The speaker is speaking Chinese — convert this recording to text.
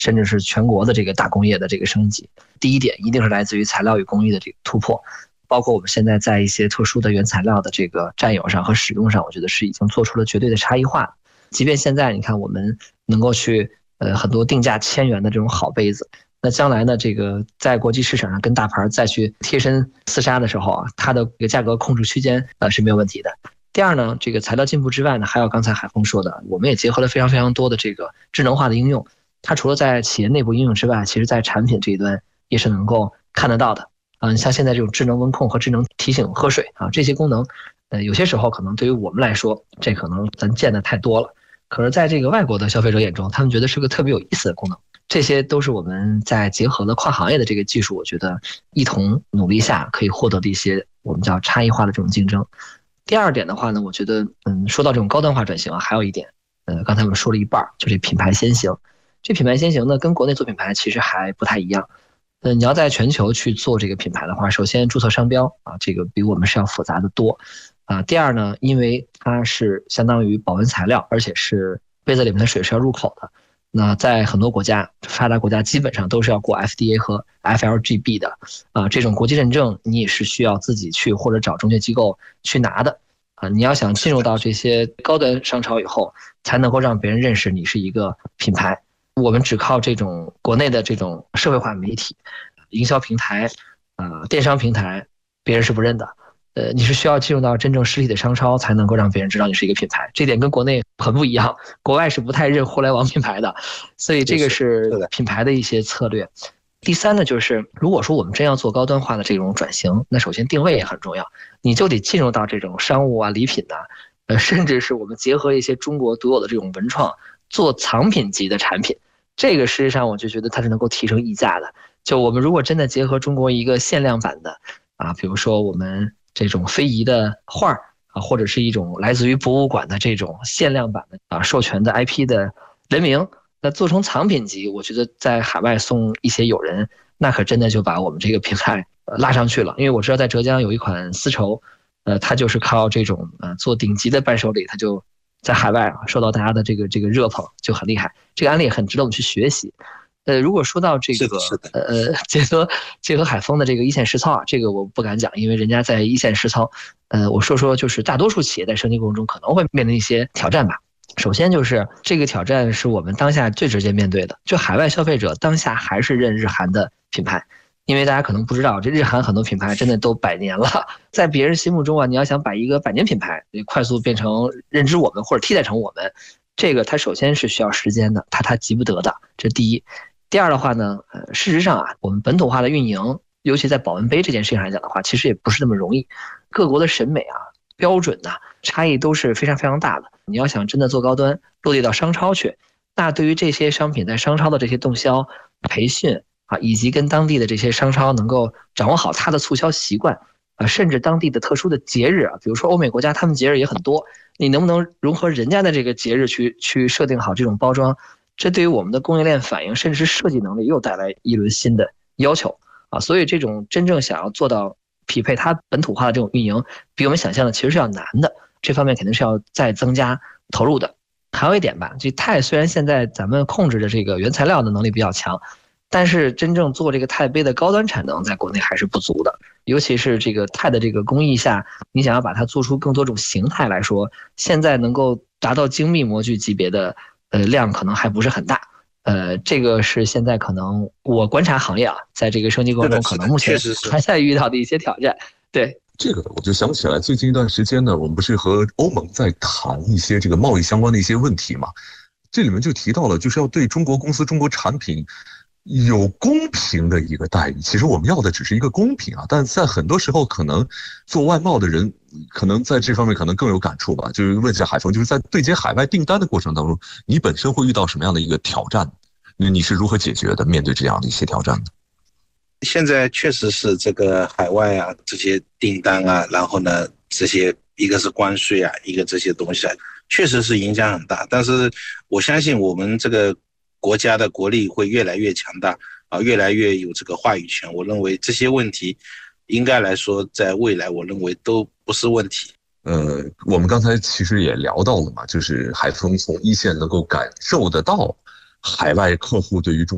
甚至是全国的这个大工业的这个升级。第一点一定是来自于材料与工艺的这个突破，包括我们现在在一些特殊的原材料的这个占有上和使用上，我觉得是已经做出了绝对的差异化。即便现在你看我们能够去很多定价1000元的这种好杯子，那将来呢，这个在国际市场上跟大牌再去贴身厮杀的时候啊，它的这个价格控制区间是没有问题的。第二呢，这个材料进步之外呢，还有刚才海峰说的，我们也结合了非常非常多的这个智能化的应用。它除了在企业内部应用之外，其实在产品这一端也是能够看得到的。你像现在这种智能温控和智能提醒喝水啊，这些功能，有些时候可能对于我们来说，这可能咱见的太多了。可是在这个外国的消费者眼中，他们觉得是个特别有意思的功能。这些都是我们在结合了跨行业的这个技术，我觉得一同努力下可以获得的一些我们叫差异化的这种竞争。第二点的话呢，我觉得说到这种高端化转型啊，还有一点，刚才我们说了一半，就是品牌先行。这品牌先行呢，跟国内做品牌其实还不太一样。你要在全球去做这个品牌的话，首先注册商标啊，这个比我们是要复杂的多啊。第二呢，因为它是相当于保温材料，而且是杯子里面的水是要入口的。那在很多国家，发达国家基本上都是要过 FDA 和 FLGB 的啊，这种国际认证你也是需要自己去或者找中介机构去拿的啊。你要想进入到这些高端商超以后，才能够让别人认识你是一个品牌。我们只靠这种国内的这种社会化媒体、营销平台、电商平台，别人是不认的。你是需要进入到真正实体的商超，才能够让别人知道你是一个品牌。这点跟国内很不一样，国外是不太认互联网品牌的，所以这个是品牌的一些策略。第三呢，就是如果说我们真要做高端化的这种转型，那首先定位也很重要，你就得进入到这种商务啊、礼品啊，甚至是我们结合一些中国独有的这种文创，做藏品级的产品。这个事实上我就觉得它是能够提升溢价的。就我们如果真的结合中国一个限量版的啊，比如说我们这种非遗的画啊，或者是一种来自于博物馆的这种限量版的授权的 IP 的人名，那做成藏品级，我觉得在海外送一些友人，那可真的就把我们这个品牌拉上去了。因为我知道在浙江有一款丝绸，它就是靠这种做顶级的伴手礼，它就在海外受到大家的这个热捧，就很厉害。这个案例很值得我们去学习。如果说到这个结合海丰的这个一线实操啊，这个我不敢讲，因为人家在一线实操。我说就是大多数企业在升级过程中可能会面临一些挑战吧。首先就是这个挑战是我们当下最直接面对的，就海外消费者当下还是认日韩的品牌。因为大家可能不知道，这日韩很多品牌真的都100年了，在别人心目中啊，你要想把一个100年品牌快速变成认知我们或者替代成我们，这个它首先是需要时间的，它急不得的，这是第一。第二的话呢，事实上啊，我们本土化的运营，尤其在保温杯这件事情上来讲的话，其实也不是那么容易。各国的审美啊、标准呐、差异都是非常非常大的。你要想真的做高端，落地到商超去，那对于这些商品在商超的这些动销、培训啊，以及跟当地的这些商超能够掌握好它的促销习惯啊，甚至当地的特殊的节日啊，比如说欧美国家他们节日也很多，你能不能融合人家的这个节日去设定好这种包装？这对于我们的供应链反应，甚至是设计能力又带来一轮新的要求啊！所以这种真正想要做到匹配它本土化的这种运营，比我们想象的其实是要难的。这方面肯定是要再增加投入的。还有一点吧，这钛虽然现在咱们控制的这个原材料的能力比较强，但是真正做这个钛杯的高端产能在国内还是不足的。尤其是这个钛的这个工艺下，你想要把它做出更多种形态来说，现在能够达到精密模具级别的量可能还不是很大。这个是现在可能我观察行业啊，在这个升级过程中可能目前还在遇到的一些挑战。对。 这个我就想起来，最近一段时间呢，我们不是和欧盟在谈一些这个贸易相关的一些问题嘛？这里面就提到了，就是要对中国公司、中国产品有公平的一个待遇。其实我们要的只是一个公平啊，但在很多时候，可能做外贸的人可能在这方面可能更有感触吧。就是问一下海峰，就是在对接海外订单的过程当中，你本身会遇到什么样的一个挑战？你是如何解决的？面对这样的一些挑战呢？ 现在确实是这个海外啊，这些订单啊，然后呢，这些一个是关税啊，一个这些东西啊，确实是影响很大。但是我相信我们这个国家的国力会越来越强大啊，越来越有这个话语权。我认为这些问题应该来说，在未来我认为都不是问题。 我们刚才其实也聊到了嘛，就是海峰从一线能够感受得到海外客户对于中